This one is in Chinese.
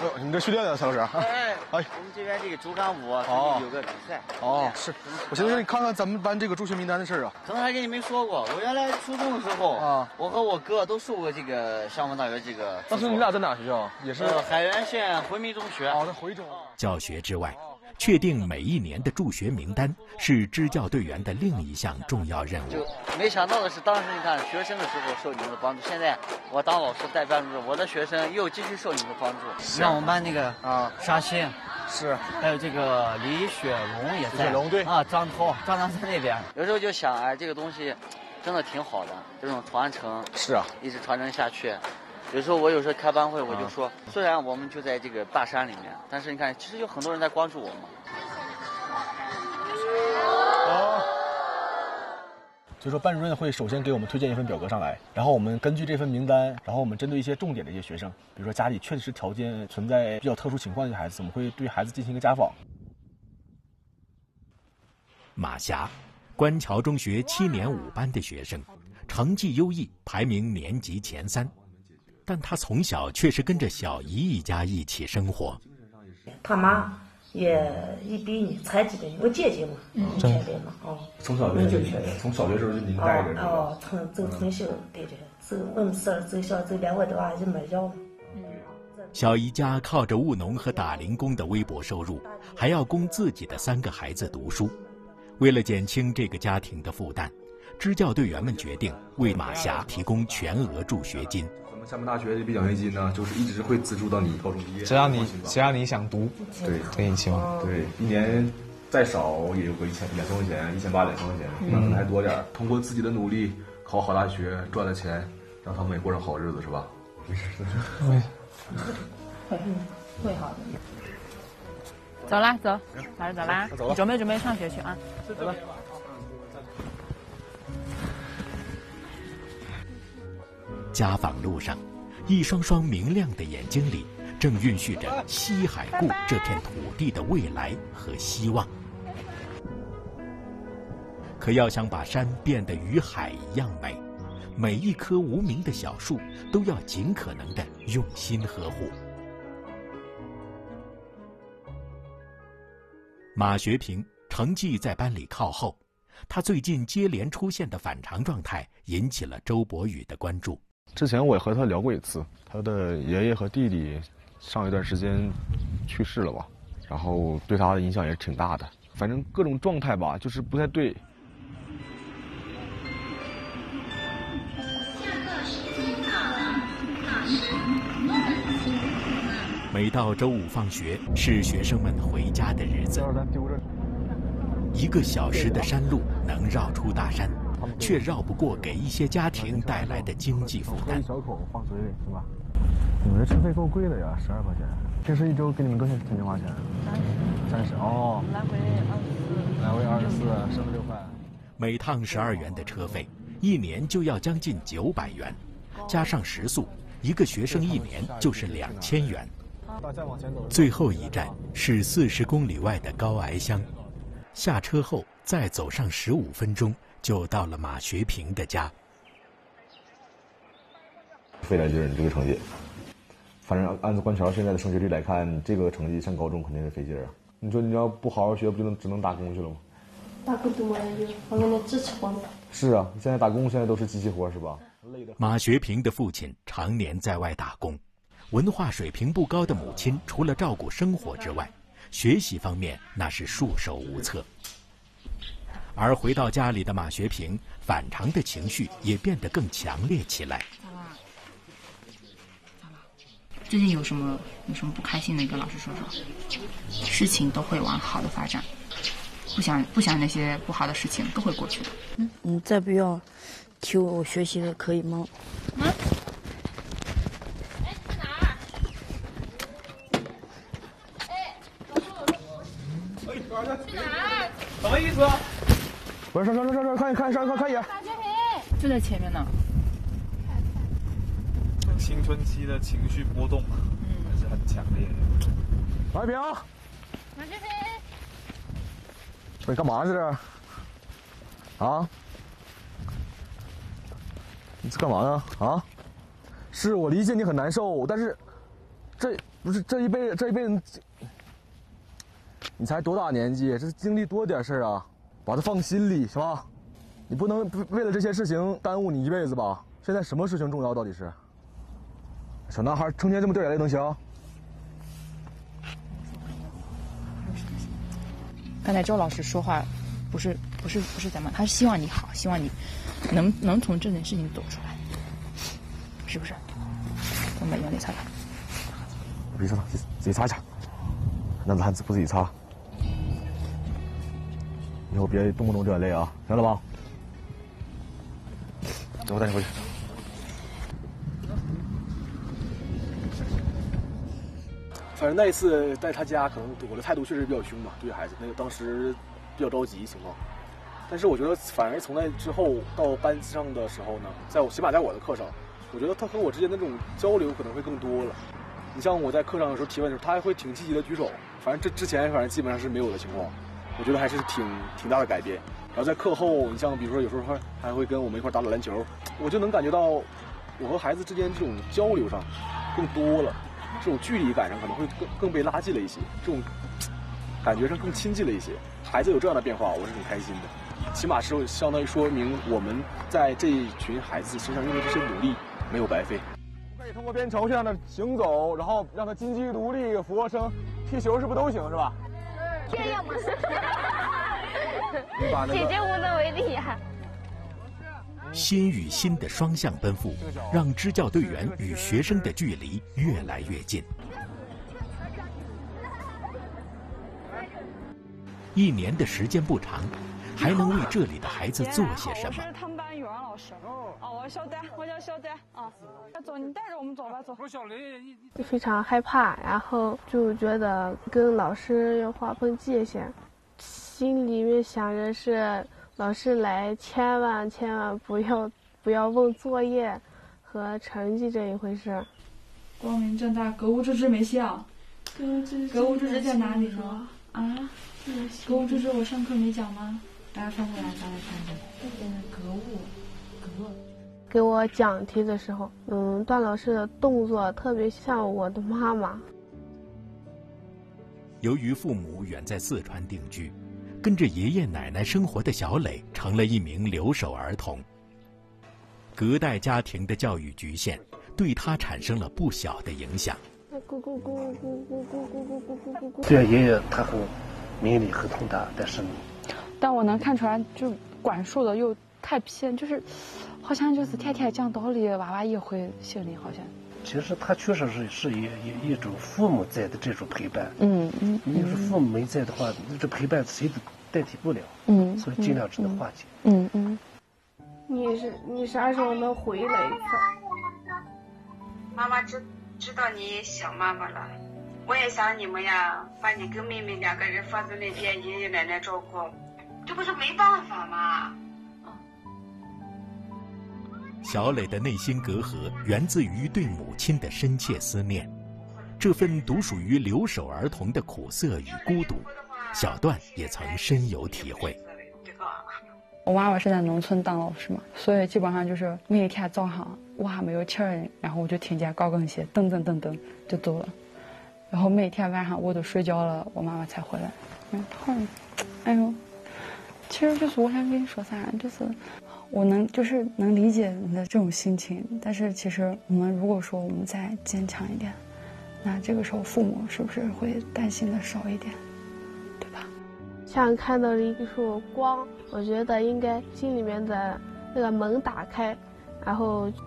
你这训练的，蔡老师？ 哎，我们这边这个竹竿舞有个比赛。 哦，是。我现在让你看看咱们班这个助学名单的事儿啊。 可能还跟你没说过，我原来初中的时候啊，我和我哥都受过这个厦门大学这个。 当时你俩在哪学校？也是海原县回民中学。 哦，在回中。 教学之外，确定每一年的助学名单是支教队员的另一项重要任务。 就没想到的是，当时你看学生的时候受你们的帮助，现在我当老师带班主任，我的学生又继续受你们的帮助。像我们班那个沙欣是，还有这个李雪龙也在。雪龙对啊，张在那边。有时候就想，哎，这个东西真的挺好的，这种传承是啊， 一直传承下去。有时候开班会，我就说，虽然我们就在这个大山里面，但是你看，其实有很多人在关注我们。 所以说，班主任会首先给我们推荐一份表格上来，然后我们根据这份名单，然后我们针对一些重点的一些学生，比如说家里确实条件存在比较特殊情况的孩子，我们会对孩子进行一个家访。 马霞，官桥中学7年5班的学生，成绩优异，排名年级前3，但他从小却是跟着小姨一家一起生活。 他妈也一比你才几个月，我姐姐嘛，确定嘛，哦。 从小就从小学时候就您带着是吧？ 哦，从小对着，走我们走小走2万多还是没要。 小姨家靠着务农和打零工的微薄收入，还要供自己的3个孩子读书。为了减轻这个家庭的负担，支教队员们决定为马霞提供全额助学金。 咱们厦门大学的毕奖学金呢，就是一直会资助到你高中毕业，只要你想读，对，给你钱，对，一年再少也有个2000-2000块钱，1800-2000块钱，那可能还多点。通过自己的努力考好大学，赚了钱，让他们也过上好日子，是吧？没事， 会好的。走啦，走，老师走啦，你准备上学去啊。走吧。 家访路上，一双双明亮的眼睛里，正孕育着西海固这片土地的未来和希望。可要想把山变得与海一样美，每一棵无名的小树都要尽可能的用心呵护。马学平成绩在班里靠后，他最近接连出现的反常状态引起了周博宇的关注。 之前我也和他聊过一次，他的爷爷和弟弟上一段时间去世了吧，然后对他的影响也是挺大的。反正各种状态吧，就是不太对。 每到周5放学，是学生们回家的日子。1个小时的山路能绕出大山，却绕不过给一些家庭带来的经济负担。 小口放嘴里是吧？你们的车费够贵的呀，12块钱。平时一周给你们多少钱花钱？30哦。来回24，16块。 每趟12元的车费，1年就要将近900元，加上食宿，1个学生1年就是2000元。最后一站是40公里外的高崖乡，下车后再走上15分钟，就到了马学平的家。 费点劲儿，你这个成绩，反正按照官桥现在的升学率来看，这个成绩上高中肯定是费劲儿啊。你说你要不好好学，不就只能打工去了吗？ 打工多了就我给你支持我。是啊，现在打工现在都是机器活是吧？ 马学平的父亲常年在外打工，文化水平不高的母亲除了照顾生活之外，学习方面那是束手无策。而回到家里的马学平，反常的情绪也变得更强烈起来。 最近有什么不开心的，跟老师说说。事情都会往好的发展，不想那些不好的事情都会过去的。 你再不要提我学习了，可以吗？ 在哪儿？去哪儿？ 什么意思？不是，上，看一眼。 就在前面呢。 青春期的情绪波动还是很强烈的。 马学平， 马学平， 你干嘛呢这？啊？你这干嘛呢？啊？是我理解你很难受，但是不是这一辈子，你才多大年纪，这经历多点事儿啊，把它放心里行吧？你不能为了这些事情耽误你一辈子吧？现在什么事情重要？到底是？小男孩成天这么掉眼泪能行？ 刚才周老师说话，不是咱们，他是希望你好，希望你能从这件事情走出来，是不是？我们把眼泪擦擦。 别擦了，自己擦去。男子汉不自己擦，以后别动不动掉眼泪啊，知道了吧？走，我带你回去。反正那一次在他家，可能我的态度确实比较凶嘛，对孩子，那个当时比较着急情况。但是我觉得，反而从那之后到班上的时候呢，起码在我的课上，我觉得他和我之间的这种交流可能会更多了。你像我在课上有时候提问的时候，他还会挺积极的举手，反正这之前基本上是没有的情况，我觉得还是挺大的改变。然后在课后，你像比如说有时候还会跟我们一块打篮球，我就能感觉到我和孩子之间这种交流上更多了，这种距离感上可能会更被拉近了一些，这种感觉上更亲近了一些。孩子有这样的变化，我是很开心的，起码是相当于说明我们在这一群孩子身上用的这些努力没有白费。可以通过编程这样的行走，然后让他金鸡独立、俯卧撑、踢球，是不是都行，是吧？ 这样不是。姐姐无能为力呀。 心与心的双向奔赴，让支教队员与学生的距离越来越近。1年的时间不长，还能为这里的孩子做些什么？ 我是他们班语文老师。我小丹，我叫小丹啊。走，你带着我们走吧，走。我小雷， 非常害怕，然后就觉得跟老师要划分界限，心里面想着是老师来千万不要问作业和成绩这一回事。 光明正大，格物致知没写啊？格物致知在哪里呢？啊？格物致知我上课没讲吗？来翻过来，咱来看看。这边的格物。 给我讲题的时候，段老师的动作特别像我的妈妈。 由于父母远在四川定居，跟着爷爷奶奶生活的小磊成了一名留守儿童。隔代家庭的教育局限，对他产生了不小的影响。 虽然爷爷他很明理很通达， 但我能看出来，就管束的又太偏，就是好像就是天天讲道理，娃娃也会心里好像。 其实他确实是一种父母在的这种陪伴。你要是父母没在的话，这陪伴谁都代替不了。所以尽量只能化解。 你啥时候能回来一次？ 妈妈知道你想妈妈了，我也想你们呀，把你跟妹妹2个人放在那边，爷爷奶奶照顾，这不是没办法吗？ 小磊的内心隔阂源自于对母亲的深切思念，这份独属于留守儿童的苦涩与孤独，小段也曾深有体会。 我妈妈是在农村当老师嘛，所以基本上就是每天早上我还没有起来，然后我就听见高跟鞋噔噔噔噔就走了，然后每天晚上我都睡觉了，我妈妈才回来。哎呦，其实就是我想跟你说啥，就是我能理解你的这种心情，但是其实我们如果说我们再坚强一点，那这个时候父母是不是会担心的少一点，对吧？ 像看到了一束光，我觉得应该心里面的那个门打开，然后